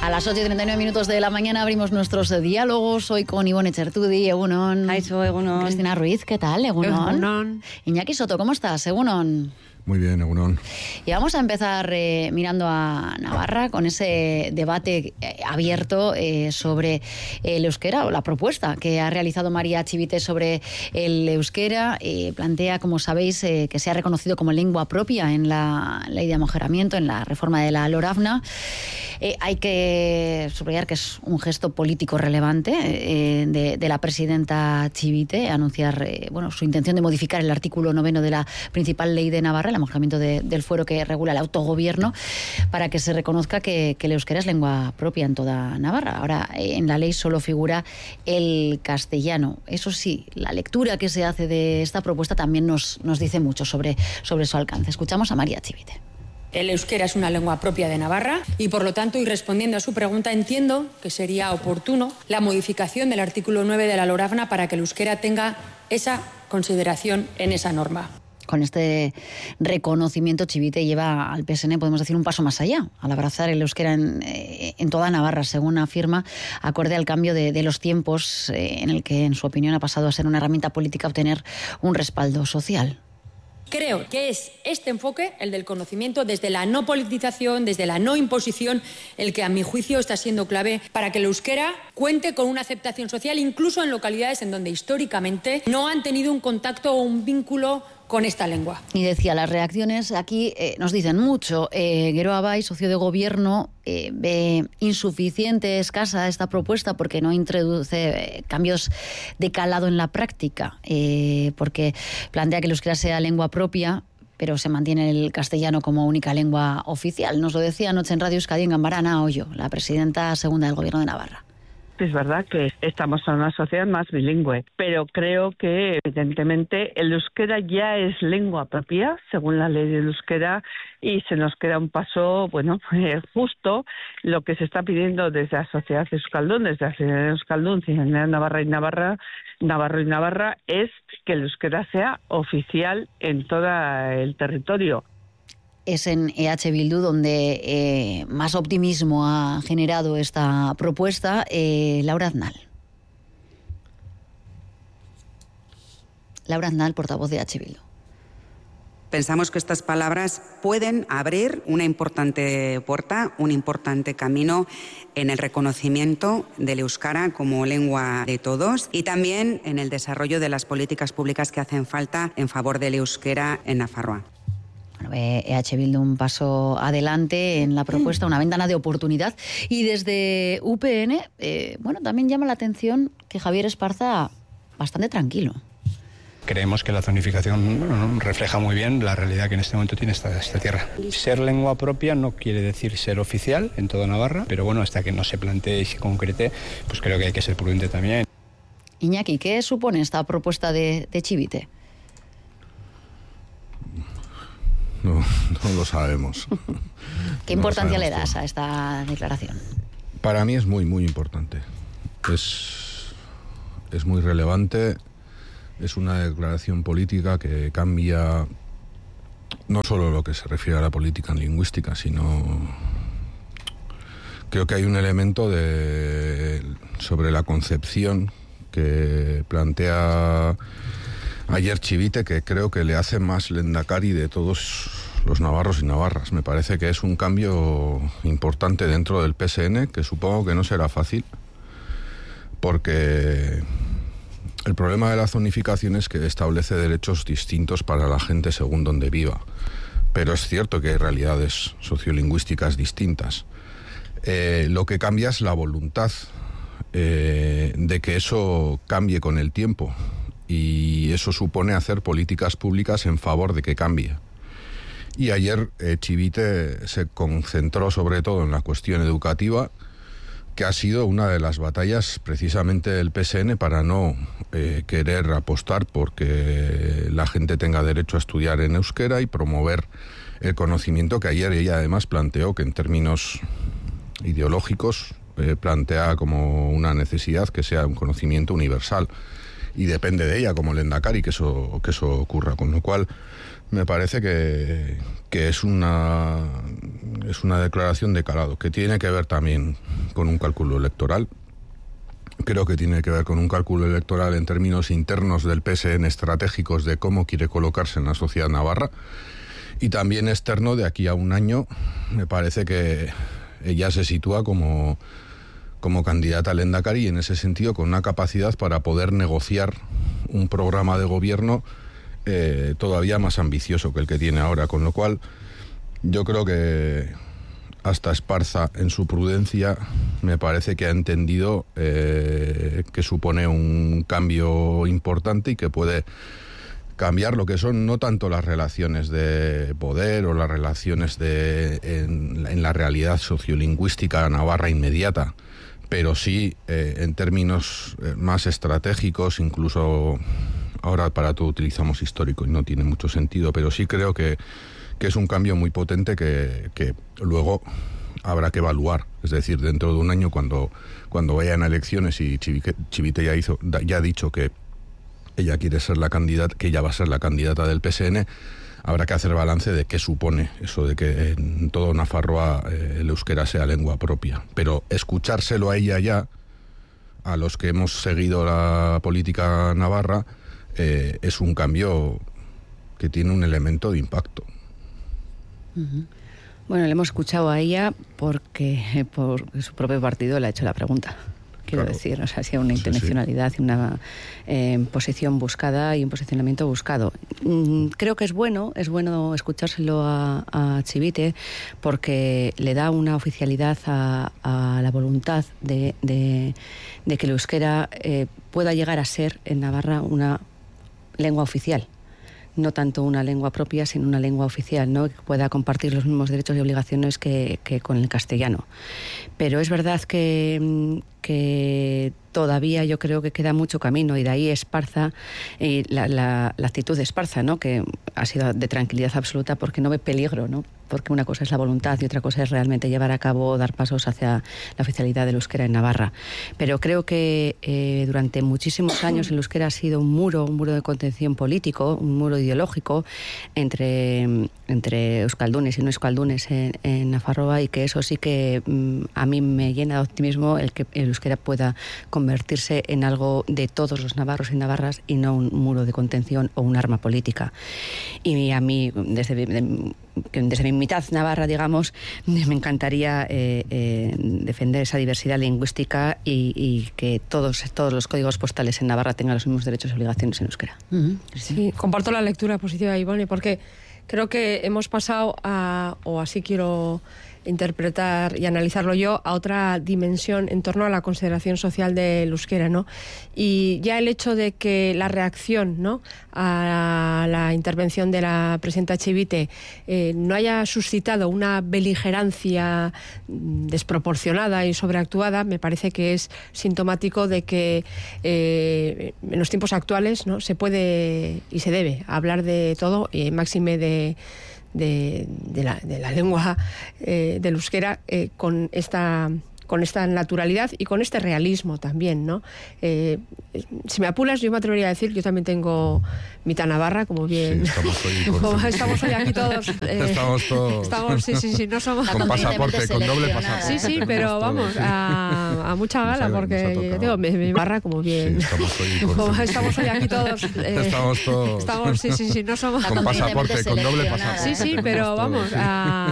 A las 8:39 de la mañana abrimos nuestros diálogos. Hoy con Ivone Chertudi, Egunon. Aizu, Egunon. Cristina Ruiz, ¿qué tal? Egunon. Egunon. Iñaki Soto, ¿cómo estás? Egunon. Muy bien, Egunon. Y vamos a empezar mirando a Navarra con ese debate abierto sobre el euskera, o la propuesta que ha realizado María Chivite sobre el euskera. Plantea, como sabéis, que sea reconocido como lengua propia en la ley de amojeramiento, en la reforma de la LORAFNA. Hay que subrayar que es un gesto político relevante de la presidenta Chivite, anunciar su intención de modificar el artículo 9 de la principal ley de Navarra, el amojeramiento del fuero que regula el autogobierno, para que se reconozca que el euskera es lengua propia en toda Navarra. Ahora, en la ley solo figura el castellano. Eso sí, la lectura que se hace de esta propuesta también nos dice mucho sobre su alcance. Escuchamos a María Chivite. El euskera es una lengua propia de Navarra y, por lo tanto, y respondiendo a su pregunta, entiendo que sería oportuno la modificación del artículo 9 de la LORAFNA para que el euskera tenga esa consideración en esa norma. Con este reconocimiento, Chivite lleva al PSN, podemos decir, un paso más allá, al abrazar el euskera en toda Navarra, según afirma, acorde al cambio de los tiempos en el que, en su opinión, ha pasado a ser una herramienta política a obtener un respaldo social. Creo que es este enfoque, el del conocimiento, desde la no politización, desde la no imposición, el que a mi juicio está siendo clave para que el euskera cuente con una aceptación social, incluso en localidades en donde históricamente no han tenido un contacto o un vínculo con esta lengua. Y decía, las reacciones aquí nos dicen mucho. Geroa Bai, socio de gobierno, ve insuficiente, escasa esta propuesta porque no introduce cambios de calado en la práctica, porque plantea que el euskera sea lengua propia, pero se mantiene el castellano como única lengua oficial. Nos lo decía anoche en Radio Euskadi, en Ganbara Ana Ollo, la presidenta segunda del Gobierno de Navarra. Es verdad que estamos en una sociedad más bilingüe, pero creo que evidentemente el euskera ya es lengua propia, según la ley del euskera, y se nos queda un paso, justo lo que se está pidiendo desde la sociedad euskaldun, desde la ciudadanía euskaldun, ciudadanía Navarra y Navarra, es que el euskera sea oficial en todo el territorio. Es en EH Bildu donde más optimismo ha generado esta propuesta. Laura Aznal. Laura Aznal, portavoz de EH Bildu. Pensamos que estas palabras pueden abrir una importante puerta, un importante camino en el reconocimiento del euskara como lengua de todos y también en el desarrollo de las políticas públicas que hacen falta en favor del euskera en Nafarroa. EH Bildu un paso adelante en la propuesta, una ventana de oportunidad. Y desde UPN, también llama la atención que Javier Esparza bastante tranquilo. Creemos que la zonificación refleja muy bien la realidad que en este momento tiene esta tierra. Ser lengua propia no quiere decir ser oficial en toda Navarra, pero hasta que no se plantee y se concrete, pues creo que hay que ser prudente también. Iñaki, ¿qué supone esta propuesta de Chivite? No lo sabemos. ¿Qué importancia le das a esta declaración? Para mí es muy, muy importante. Es muy relevante. Es una declaración política que cambia no solo lo que se refiere a la política lingüística, sino creo que hay un elemento sobre la concepción que plantea ayer Chivite, que creo que le hace más lehendakari de todos los navarros y navarras. Me parece que es un cambio importante dentro del PSN, que supongo que no será fácil, porque el problema de la zonificación es que establece derechos distintos para la gente según donde viva. Pero es cierto que hay realidades sociolingüísticas distintas. Lo que cambia es la voluntad de que eso cambie con el tiempo. Y eso supone hacer políticas públicas en favor de que cambie. Y ayer Chivite se concentró sobre todo en la cuestión educativa, que ha sido una de las batallas precisamente del PSN para no querer apostar porque la gente tenga derecho a estudiar en euskera y promover el conocimiento que ayer ella además planteó, que en términos ideológicos plantea como una necesidad que sea un conocimiento universal. depende de ella como lehendakari que eso ocurra, con lo cual me parece que es una declaración de calado, que tiene que ver también con un cálculo electoral. Creo que tiene que ver con un cálculo electoral en términos internos del PSN, estratégicos de cómo quiere colocarse en la sociedad navarra, y también externo de aquí a un año. Me parece que ella se sitúa como candidata al lehendakari, y en ese sentido con una capacidad para poder negociar un programa de gobierno todavía más ambicioso que el que tiene ahora, con lo cual yo creo que hasta Esparza, en su prudencia, me parece que ha entendido que supone un cambio importante y que puede cambiar lo que son no tanto las relaciones de poder o las relaciones en la realidad sociolingüística navarra inmediata, pero sí en términos más estratégicos. Incluso ahora para todo utilizamos histórico y no tiene mucho sentido, pero sí creo que es un cambio muy potente que luego habrá que evaluar. Es decir, dentro de un año, cuando vayan a elecciones y Chivite ya ha dicho que ella quiere ser la candidata, que ella va a ser la candidata del PSN, habrá que hacer balance de qué supone eso de que en todo Nafarroa el euskera sea lengua propia. Pero escuchárselo a ella ya, a los que hemos seguido la política navarra, es un cambio que tiene un elemento de impacto. Uh-huh. Bueno, le hemos escuchado a ella porque su propio partido le ha hecho la pregunta. Quiero decir, o sea, ha sido una intencionalidad y una posición buscada y un posicionamiento buscado. Creo que es bueno escuchárselo a Chivite, porque le da una oficialidad a la voluntad de que el euskera pueda llegar a ser en Navarra una lengua oficial. No tanto una lengua propia, sino una lengua oficial, ¿no? Que pueda compartir los mismos derechos y obligaciones que con el castellano. Pero es verdad que todavía yo creo que queda mucho camino, y de ahí Esparza, la actitud de Esparza, ¿no? Que ha sido de tranquilidad absoluta porque no ve peligro, ¿no? Porque una cosa es la voluntad y otra cosa es realmente llevar a cabo, dar pasos hacia la oficialidad del euskera en Navarra. Pero creo que durante muchísimos años el euskera ha sido un muro de contención político, un muro ideológico entre euskaldunes y no euskaldunes en Nafarroa, y que eso sí que a mí me llena de optimismo el que el euskera pueda convertirse en algo de todos los navarros y navarras y no un muro de contención o un arma política. Y a mí, desde mi mitad navarra, digamos, me encantaría defender esa diversidad lingüística y que todos los códigos postales en Navarra tengan los mismos derechos y obligaciones en euskera. Uh-huh. Sí, comparto la lectura positiva de Ivone, porque creo que hemos pasado o así quiero interpretar y analizarlo yo, a otra dimensión en torno a la consideración social del euskera, ¿no? Y ya el hecho de que la reacción, ¿no?, a la intervención de la presidenta Chivite no haya suscitado una beligerancia desproporcionada y sobreactuada, me parece que es sintomático de que en los tiempos actuales, ¿no?, se puede y se debe hablar de todo, y máxime de la lengua del euskera con esta naturalidad y con este realismo también, ¿no? Si me apuras, yo me atrevería a decir, yo también tengo mitad navarra, como bien. Sí, estamos hoy aquí todos. Estamos todos. Sí, no somos. Con pasaporte, con doble pasaporte. Sí, pero vamos, a mucha gala, porque yo tengo mi barra, como bien. Sí, estamos hoy aquí todos. Estamos todos. Sí, no somos. Con pasaporte, con doble pasaporte. Sí, pero vamos,